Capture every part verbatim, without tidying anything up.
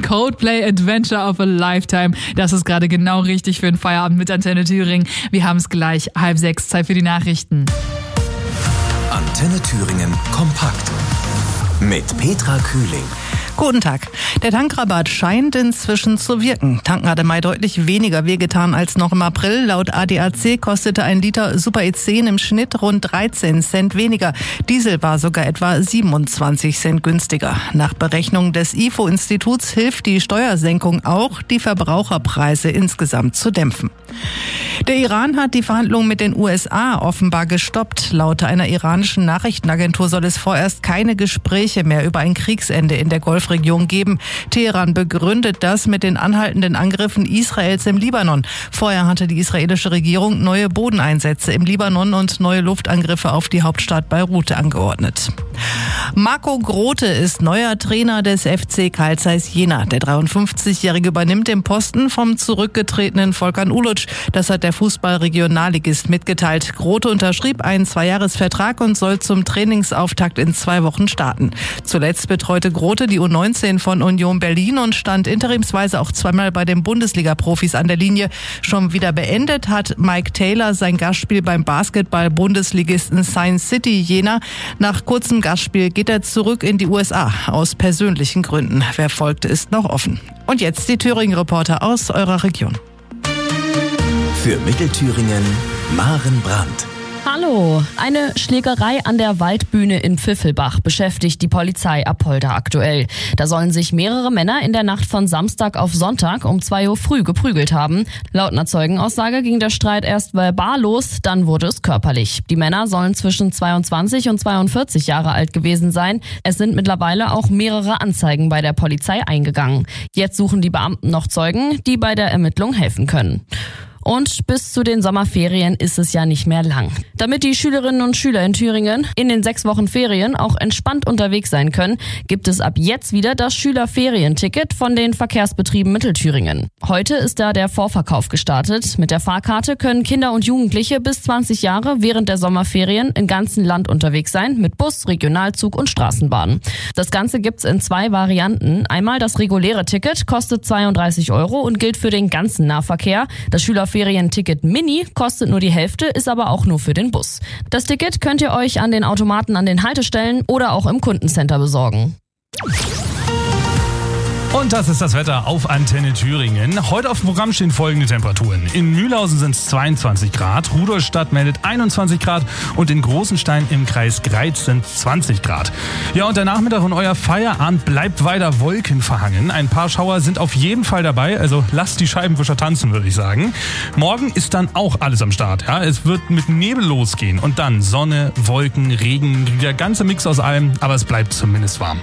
Coldplay Adventure of a Lifetime. Das ist gerade genau richtig für einen Feierabend mit Antenne Thüringen. Wir haben es gleich, halb sechs, Zeit für die Nachrichten. Antenne Thüringen kompakt mit Petra Kühling. Guten Tag. Der Tankrabatt scheint inzwischen zu wirken. Tanken hat im Mai deutlich weniger wehgetan als noch im April. Laut A D A C kostete ein Liter Super E zehn im Schnitt rund dreizehn Cent weniger. Diesel war sogar etwa siebenundzwanzig Cent günstiger. Nach Berechnungen des I F O-Instituts hilft die Steuersenkung auch, die Verbraucherpreise insgesamt zu dämpfen. Der Iran hat die Verhandlungen mit den U S A offenbar gestoppt. Laut einer iranischen Nachrichtenagentur soll es vorerst keine Gespräche mehr über ein Kriegsende in der Golfregion geben. Teheran begründet das mit den anhaltenden Angriffen Israels im Libanon. Vorher hatte die israelische Regierung neue Bodeneinsätze im Libanon und neue Luftangriffe auf die Hauptstadt Beirut angeordnet. Marco Grote ist neuer Trainer des F C Carl Zeiss Jena. Der dreiundfünfzigjährige übernimmt den Posten vom zurückgetretenen Volkan Uluc. Das hat der Fußball-Regionalligist mitgeteilt. Grote unterschrieb einen Zweijahresvertrag und soll zum Trainingsauftakt in zwei Wochen starten. Zuletzt betreute Grote die U neunzehn von Union Berlin und stand interimsweise auch zweimal bei den Bundesliga-Profis an der Linie. Schon wieder beendet hat Mike Taylor sein Gastspiel beim Basketball-Bundesligisten Science City Jena. Nach kurzem Gastspiel geht er zurück in die U S A, aus persönlichen Gründen. Wer folgt, ist noch offen. Und jetzt die Thüringen-Reporter aus eurer Region. Für Mittelthüringen, Maren Brandt. Hallo, eine Schlägerei an der Waldbühne in Pfiffelbach beschäftigt die Polizei Apolda aktuell. Da sollen sich mehrere Männer in der Nacht von Samstag auf Sonntag um zwei Uhr früh geprügelt haben. Laut einer Zeugenaussage ging der Streit erst verbal los, dann wurde es körperlich. Die Männer sollen zwischen zweiundzwanzig und zweiundvierzig Jahre alt gewesen sein. Es sind mittlerweile auch mehrere Anzeigen bei der Polizei eingegangen. Jetzt suchen die Beamten noch Zeugen, die bei der Ermittlung helfen können. Und bis zu den Sommerferien ist es ja nicht mehr lang. Damit die Schülerinnen und Schüler in Thüringen in den sechs Wochen Ferien auch entspannt unterwegs sein können, gibt es ab jetzt wieder das Schülerferienticket von den Verkehrsbetrieben Mittelthüringen. Heute ist da der Vorverkauf gestartet. Mit der Fahrkarte können Kinder und Jugendliche bis zwanzig Jahre während der Sommerferien im ganzen Land unterwegs sein, mit Bus, Regionalzug und Straßenbahn. Das Ganze gibt's in zwei Varianten. Einmal das reguläre Ticket kostet zweiunddreißig Euro und gilt für den ganzen Nahverkehr. Das Schülerferienticket Ferienticket Mini kostet nur die Hälfte, ist aber auch nur für den Bus. Das Ticket könnt ihr euch an den Automaten an den Haltestellen oder auch im Kundencenter besorgen. Und das ist das Wetter auf Antenne Thüringen. Heute auf dem Programm stehen folgende Temperaturen. In Mühlhausen sind es zweiundzwanzig Grad, Rudolstadt meldet einundzwanzig Grad und in Großenstein im Kreis Greiz sind es zwanzig Grad. Ja, und der Nachmittag und euer Feierabend bleibt weiter wolkenverhangen. Ein paar Schauer sind auf jeden Fall dabei, also lasst die Scheibenwischer tanzen, würde ich sagen. Morgen ist dann auch alles am Start. Ja? Es wird mit Nebel losgehen und dann Sonne, Wolken, Regen, der ganze Mix aus allem, aber es bleibt zumindest warm.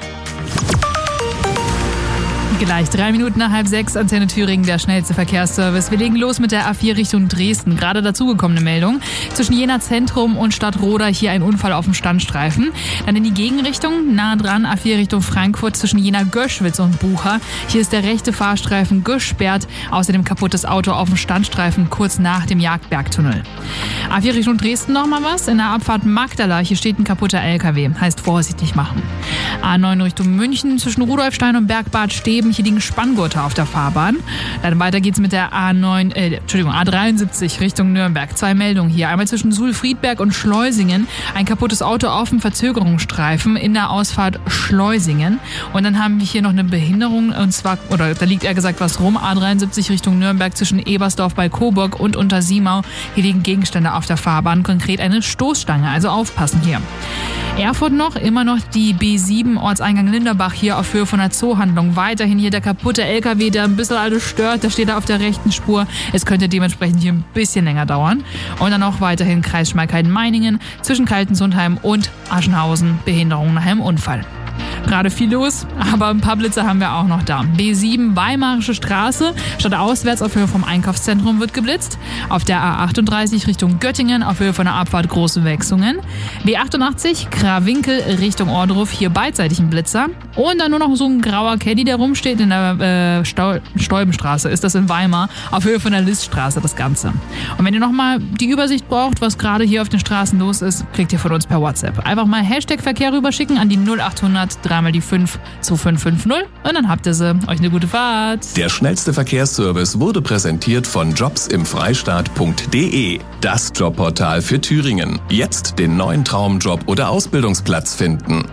Gleich drei Minuten nach halb sechs, Antenne Thüringen, der schnellste Verkehrsservice. Wir legen los mit der A vier Richtung Dresden. Gerade dazugekommene Meldung. Zwischen Jena Zentrum und Stadtroda hier ein Unfall auf dem Standstreifen. Dann in die Gegenrichtung, nah dran, A vier Richtung Frankfurt zwischen Jena Göschwitz und Bucha. Hier ist der rechte Fahrstreifen gesperrt. Außerdem kaputtes Auto auf dem Standstreifen kurz nach dem Jagdbergtunnel. A vier Richtung Dresden nochmal was. In der Abfahrt Magdala, hier steht ein kaputter L K W. Heißt vorsichtig machen. A neun Richtung München zwischen Rudolfstein und Bergbad Steben. Hier liegen Spanngurte auf der Fahrbahn. Dann weiter geht's mit der A neun, äh, Entschuldigung, A dreiundsiebzig Richtung Nürnberg. Zwei Meldungen hier. Einmal zwischen Suhl-Friedberg und Schleusingen. Ein kaputtes Auto auf dem Verzögerungsstreifen in der Ausfahrt Schleusingen. Und dann haben wir hier noch eine Behinderung. Und zwar, oder da liegt eher gesagt was rum. A dreiundsiebzig Richtung Nürnberg zwischen Ebersdorf bei Coburg und Untersiemau. Hier liegen Gegenstände auf der Fahrbahn. Konkret eine Stoßstange. Also aufpassen hier. Erfurt noch, immer noch die B sieben, Ortseingang Linderbach hier auf Höhe von der Zoohandlung. Weiterhin hier der kaputte L K W, der ein bisschen alles stört. Der steht da auf der rechten Spur. Es könnte dementsprechend hier ein bisschen länger dauern. Und dann auch weiterhin Kreis Schmalkalden-Meiningen zwischen Kaltensundheim und Aschenhausen. Behinderung nach einem Unfall. Gerade viel los, aber ein paar Blitze haben wir auch noch da. B sieben, Weimarische Straße, stadtauswärts auf Höhe vom Einkaufszentrum wird geblitzt. Auf der A achtunddreißig Richtung Göttingen auf Höhe von der Abfahrt Große Wechsungen. B achtundachtzig, Krawinkel Richtung Ohrdruf, hier beidseitig ein Blitzer. Und dann nur noch so ein grauer Caddy, der rumsteht in der äh, Stau- Stolbenstraße, ist das in Weimar, auf Höhe von der Liststraße das Ganze. Und wenn ihr nochmal die Übersicht braucht, was gerade hier auf den Straßen los ist, kriegt ihr von uns per WhatsApp. Einfach mal Hashtag Verkehr rüberschicken an die null achthundert dreimal die fünf zwei fünf fünf null und dann habt ihr sie. Euch eine gute Fahrt. Der schnellste Verkehrsservice wurde präsentiert von jobs im freistaat punkt de, das Jobportal für Thüringen. Jetzt den neuen Traumjob oder Ausbildungsplatz finden.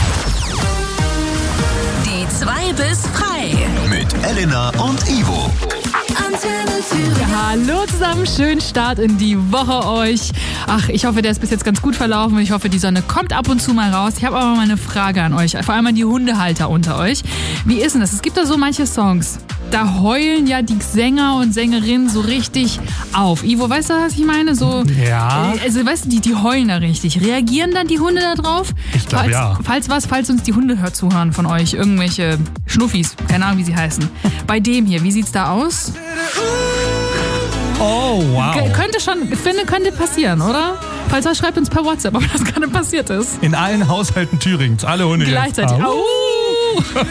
Die zwei bis frei. Mit Elena und Ivo. Antenne Thüringen. Ja, hallo zusammen, schönen Start in die Woche euch. Ach, ich hoffe, der ist bis jetzt ganz gut verlaufen und ich hoffe, die Sonne kommt ab und zu mal raus. Ich habe aber mal eine Frage an euch, vor allem an die Hundehalter unter euch. Wie ist denn das? Es gibt da so manche Songs, da heulen ja die Sänger und Sängerinnen so richtig auf. Ivo, weißt du, was ich meine? So, Ja. Also, weißt du, die, die heulen da richtig. Reagieren dann die Hunde da drauf? Ich glaub, falls, ja. Falls was, falls uns die Hunde hört zuhören von euch, irgendwelche Schnuffis, keine Ahnung, wie sie heißen. Bei dem hier, wie sieht's da aus? Oh, wow. K- könnte schon, ich finde, könnte passieren, oder? Falls was, schreibt uns per WhatsApp, ob das gerade passiert ist. In allen Haushalten Thüringens, alle Hunde jetzt. Gleichzeitig. Au. Au.